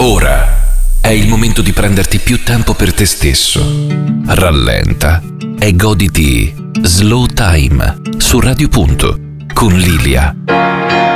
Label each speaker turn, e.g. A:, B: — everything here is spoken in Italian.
A: Ora è il momento di prenderti più tempo per te stesso. Rallenta e goditi Slow Time su Radio Punto con Lilia.